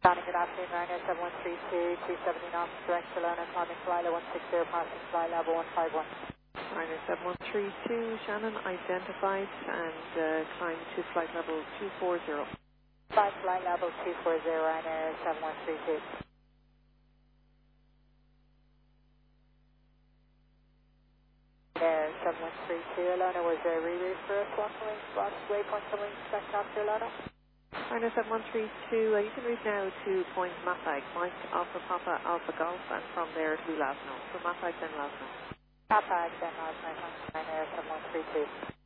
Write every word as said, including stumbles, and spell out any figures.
Johnny, good afternoon, Ryanair seven one three two, two seventy knots, direct to Lona, climbing fly level one six zero, passing fly level one five one. Ryanair seven one three two, Shannon, identified and uh, climb to flight level two four zero. Flight flight level two four zero, Ryanair seven one three two. Ryanair seven one three two, Lona, was there a reroute for us, one way, watch waypoint coming, expect after Lona? Ryanair seven one three two, uh, you can reach now to Point Mafag, Mike Alpha Papa Alpha Golf, and from there to Lasno. So Mafag then Lasno. Papa, then last night, Ryanair seven one three two.